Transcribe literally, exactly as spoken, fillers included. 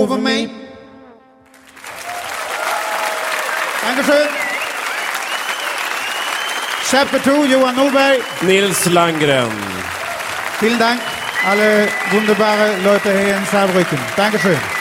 Over me. Dankeschön. Chapter two, Johan Norberg. Nils Landgren. Vielen Dank, alle wunderbare Leute hier in Saarbrücken. Dankeschön.